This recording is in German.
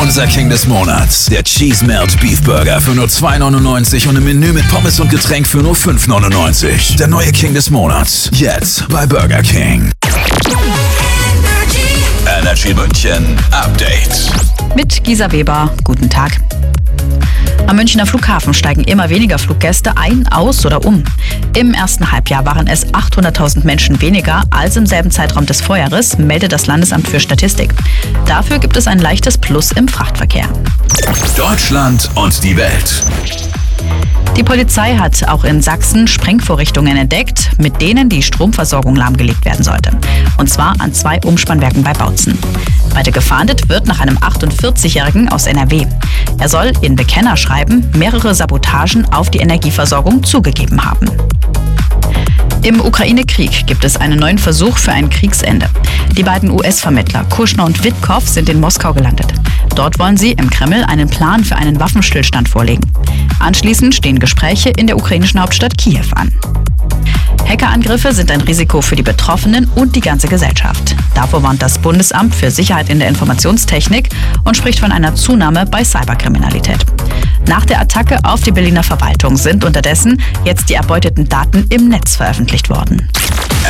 Unser King des Monats. Der Cheese Melt Beef Burger für nur $2,99 und im Menü mit Pommes und Getränk für nur $5,99. Der neue King des Monats. Jetzt bei Burger King. Energy München Update. Mit Gisa Weber. Guten Tag. Am Münchner Flughafen steigen immer weniger Fluggäste ein, aus oder um. Im ersten Halbjahr waren es 800.000 Menschen weniger als im selben Zeitraum des Vorjahres, meldet das Landesamt für Statistik. Dafür gibt es ein leichtes Plus im Frachtverkehr. Deutschland und die Welt. Die Polizei hat auch in Sachsen Sprengvorrichtungen entdeckt, mit denen die Stromversorgung lahmgelegt werden sollte. Und zwar an 2 Umspannwerken bei Bautzen. Weiter gefahndet wird nach einem 48-Jährigen aus NRW. Er soll in Bekennerschreiben mehrere Sabotagen auf die Energieversorgung zugegeben haben. Im Ukraine-Krieg gibt es einen neuen Versuch für ein Kriegsende. Die beiden US-Vermittler Kushner und Witkow sind in Moskau gelandet. Dort wollen sie im Kreml einen Plan für einen Waffenstillstand vorlegen. Anschließend stehen Gespräche in der ukrainischen Hauptstadt Kiew an. Hackerangriffe sind ein Risiko für die Betroffenen und die ganze Gesellschaft. Davor warnt das Bundesamt für Sicherheit in der Informationstechnik und spricht von einer Zunahme bei Cyberkriminalität. Nach der Attacke auf die Berliner Verwaltung sind unterdessen jetzt die erbeuteten Daten im Netz veröffentlicht worden.